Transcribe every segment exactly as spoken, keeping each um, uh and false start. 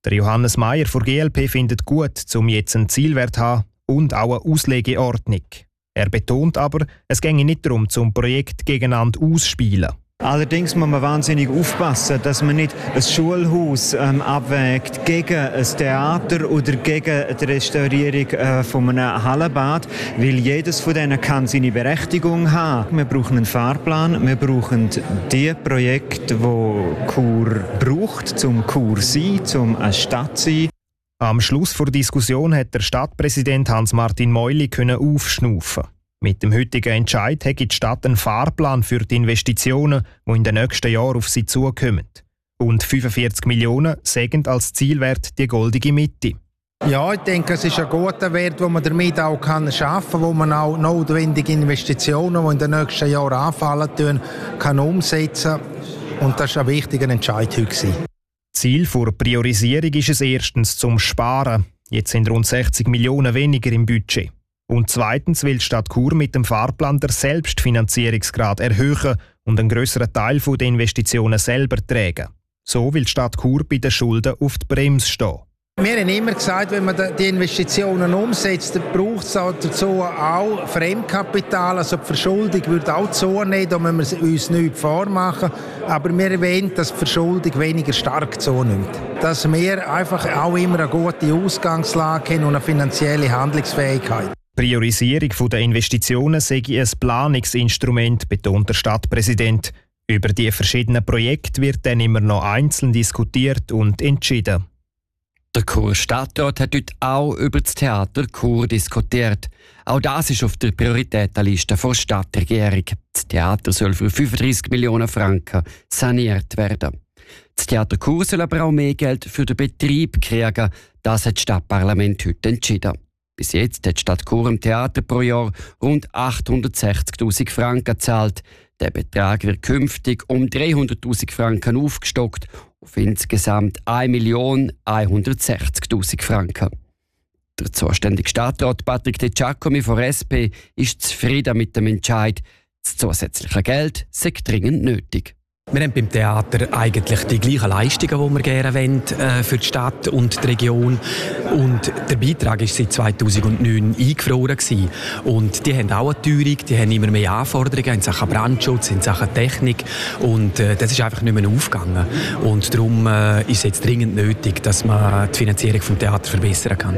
Der Johannes Meyer von G L P findet gut, um jetzt einen Zielwert zu haben und auch eine Auslegeordnung. Er betont aber, es ginge nicht darum, zum Projekt gegeneinander auszuspielen. Allerdings muss man wahnsinnig aufpassen, dass man nicht ein Schulhaus ähm, abwägt gegen ein Theater oder gegen die Restaurierung äh, von einem Hallenbad, weil jedes von denen kann seine Berechtigung haben. Wir brauchen einen Fahrplan, wir brauchen die Projekte, die Chur braucht, zum Chur sein, zum eine Stadt sein. Am Schluss der Diskussion hat der Stadtpräsident Hans-Martin Meuli aufschnaufen. Mit dem heutigen Entscheid hat die Stadt einen Fahrplan für die Investitionen, die in den nächsten Jahren auf sie zukommen. Und fünfundvierzig Millionen sagen als Zielwert die goldige Mitte. Ja, ich denke, es ist ein guter Wert, den man damit auch kann schaffen kann, wo man auch notwendige Investitionen, die in den nächsten Jahren anfallen, kann umsetzen kann. Und das war ein wichtiger Entscheid heute. Ziel der Priorisierung ist es erstens zum Sparen. Jetzt sind rund sechzig Millionen weniger im Budget. Und zweitens will die Stadt Chur mit dem Fahrplan den Selbstfinanzierungsgrad erhöhen und einen grösseren Teil der Investitionen selber tragen. So will die Stadt Chur bei den Schulden auf die Bremse stehen. Wir haben immer gesagt, wenn man die Investitionen umsetzt, dann braucht es dazu auch Fremdkapital. Also die Verschuldung würde auch zunehmen, da müssen wir uns nichts vormachen. Aber wir wollen, dass die Verschuldung weniger stark zunimmt. Dass wir einfach auch immer eine gute Ausgangslage haben und eine finanzielle Handlungsfähigkeit. Die Priorisierung der Investitionen sei ein Planungsinstrument, betont der Stadtpräsident. Über die verschiedenen Projekte wird dann immer noch einzeln diskutiert und entschieden. Der Chur Stadtrat hat heute auch über das Theater Chur diskutiert. Auch das ist auf der Prioritätenliste der Stadtregierung. Das Theater soll für fünfunddreissig Millionen Franken saniert werden. Das Theater Chur soll aber auch mehr Geld für den Betrieb kriegen. Das hat das Stadtparlament heute entschieden. Bis jetzt hat die Stadt Chur im Theater pro Jahr rund achthundertsechzigtausend Franken gezahlt. Der Betrag wird künftig um dreihunderttausend Franken aufgestockt auf insgesamt eine Million hundertsechzigtausend Franken. Der zuständige Stadtrat Patrick De Giacomi von S P ist zufrieden mit dem Entscheid. Das zusätzliche Geld sei dringend nötig. Wir haben beim Theater eigentlich die gleichen Leistungen, die wir gerne wollen, äh, für die Stadt und die Region. Und der Beitrag war seit zweitausendneun eingefroren gewesen. Und die haben auch eine Teuerung, die haben immer mehr Anforderungen in Sachen Brandschutz, in Sachen Technik. Und äh, das ist einfach nicht mehr aufgegangen. Und darum äh, ist es jetzt dringend nötig, dass man die Finanzierung des Theaters verbessern kann.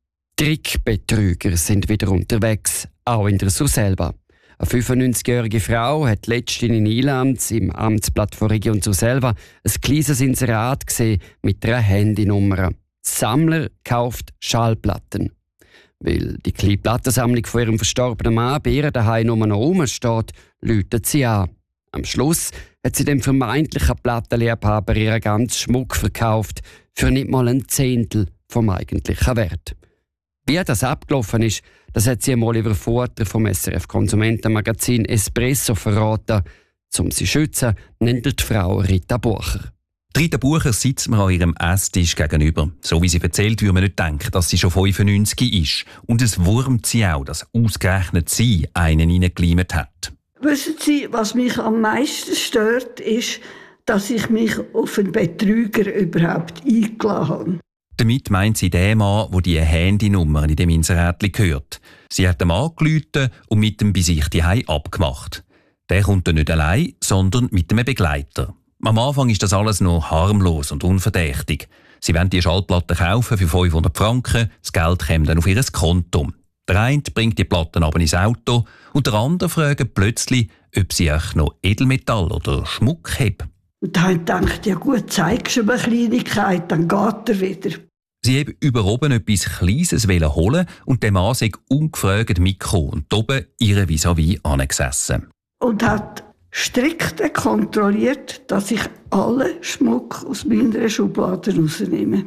Trickbetrüger sind wieder unterwegs, auch in der Surselva. Eine fünfundneunzigjährige Frau hat letztens in Ilanz im Amtsblatt von Region Surselva ein kleines Inserat gesehen mit einer Handynummer. Sammler kauft Schallplatten. Weil die kleine Plattensammlung von ihrem verstorbenen Mann bei ihr daheim nur noch rumsteht, läutet sie an. Am Schluss hat sie dem vermeintlichen Plattenliebhaber ihren ganzen Schmuck verkauft, für nicht mal ein Zehntel vom eigentlichen Wert. Wie das abgelaufen ist, das hat sie einmal über Futter vom S R F-Konsumentenmagazin Espresso verraten. Um sie zu schützen, nennt die Frau Rita Bucher. Rita Bucher sitzt mir an ihrem Esstisch gegenüber. So wie sie erzählt, würde man nicht denken, dass sie schon fünfundneunzig ist. Und es wurmt sie auch, dass ausgerechnet sie einen reingekleimt hat. Wissen Sie, was mich am meisten stört, ist, dass ich mich auf einen Betrüger überhaupt eingeladen habe. Damit meint sie den Mann, der die Handynummer in dem Inserätchen hört. Sie hat ihm angerufen und mit dem bei sich die Hause abgemacht. Der kommt dann nicht allein, sondern mit einem Begleiter. Am Anfang ist das alles noch harmlos und unverdächtig. Sie wollen die Schallplatte kaufen für fünfhundert Franken, das Geld kommt dann auf ihr Konto. Der eine bringt die Platten aber ins Auto und der andere fragt plötzlich, ob sie auch noch Edelmetall oder Schmuck haben. Und da habe ich gedacht, ja gut, zeigst du mir eine Kleinigkeit, dann geht er wieder. Sie haben über oben etwas Kleines holen und der Mann sei ungefragt mitgekommen und oben ihre vis-à-vis angesessen. Und hat strikt kontrolliert, dass ich alle Schmuck aus meiner Schublade rausnehme.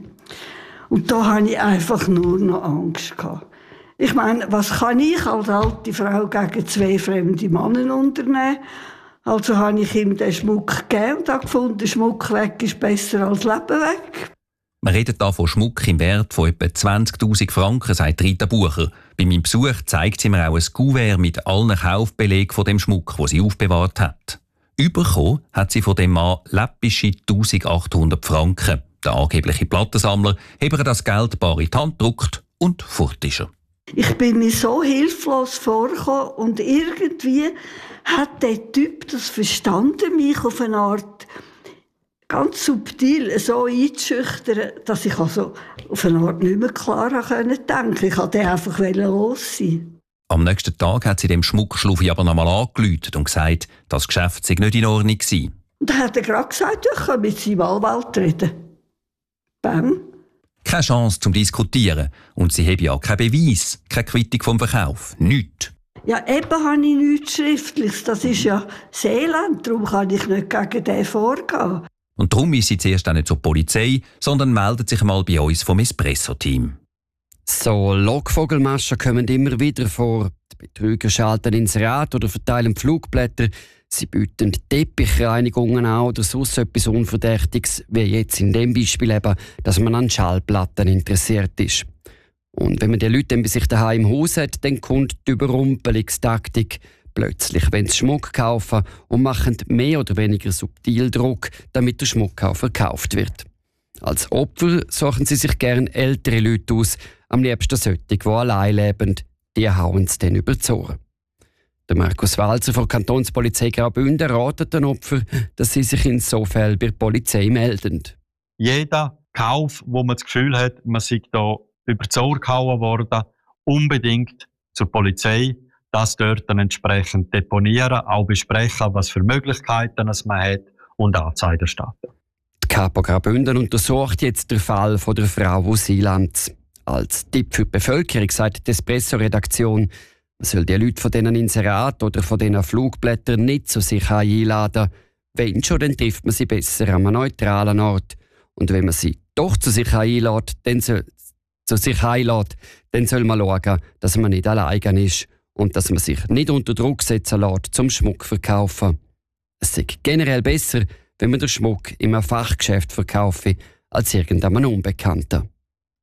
Und da hatte ich einfach nur noch Angst gehabt. Ich meine, was kann ich als alte Frau gegen zwei fremde Männer unternehmen? Also habe ich ihm den Schmuck gegeben und habe gefunden, der Schmuck weg ist besser als Leben weg. Wir reden hier von Schmuck im Wert von etwa zwanzigtausend Franken, sagt Rita Bucher. Bei meinem Besuch zeigt sie mir auch ein Kuvert mit allen Kaufbelegen von dem Schmuck, den sie aufbewahrt hat. Überkommen hat sie von dem Mann läppische eintausendachthundert Franken. Der angebliche Plattensammler habe ihr das Geld bar in die Hand gedruckt und fort ist er. Ich bin mir so hilflos vorgekommen und irgendwie hat der Typ das verstanden, mich auf eine Art ganz subtil so einzuschüchtern, dass ich also auf eine Art nicht mehr klar denken konnte. Ich wollte einfach los sein. Am nächsten Tag hat sie dem Schmuckschluffi aber nochmal angerufen und gesagt, das Geschäft sei nicht in Ordnung gewesen. Und dann hat er gerade gesagt, ich kann mit seinem Anwalt reden. Bam. Keine Chance zum Diskutieren. Und sie habe ja keinen Beweis, keine Quittung vom Verkauf. Nichts. Ja, eben habe ich nichts Schriftliches. Das ist ja Seeland, darum kann ich nicht gegen den vorgehen. Und darum ist sie zuerst auch nicht zur Polizei, sondern meldet sich mal bei uns vom Espresso-Team. So Lockvogelmaschen kommen immer wieder vor. Die Betrüger schalten ins Rad oder verteilen Flugblätter. Sie bieten Teppichreinigungen an oder sonst etwas Unverdächtiges, wie jetzt in dem Beispiel eben, dass man an Schallplatten interessiert ist. Und wenn man die Leute dann bei sich daheim im Haus hat, dann kommt die Überrumpelungstaktik. Plötzlich wollen sie Schmuck kaufen und machen mehr oder weniger subtil Druck, damit der Schmuck auch verkauft wird. Als Opfer suchen sie sich gern ältere Leute aus, am liebsten solche, die allein leben. Die hauen es dann über die Ohren. Der Markus Walzer von der Kantonspolizei Graubünden ratet den Opfern, dass sie sich in so Fällen bei der Polizei melden. Jeder Kauf, wo man das Gefühl hat, man sei da über die Ohren gehauen worden, unbedingt zur Polizei, das dort dann entsprechend deponieren, auch besprechen, was für Möglichkeiten es man hat und Anzeigen starten. Die Kapo Graubünden untersucht jetzt den Fall von der Frau aus Seeland. Als Tipp für die Bevölkerung sagt die Espresso-Redaktion, man soll die Leute von diesen Inseraten oder von diesen Flugblättern nicht zu sich einladen. Wenn schon, dann trifft man sie besser an einem neutralen Ort. Und wenn man sie doch zu sich einlädt, dann soll, zu sich einlädt, dann soll man schauen, dass man nicht allein ist und dass man sich nicht unter Druck setzen lässt, zum Schmuck zu verkaufen. Es ist generell besser, wenn man den Schmuck in einem Fachgeschäft verkaufe, als irgendeinem Unbekannten.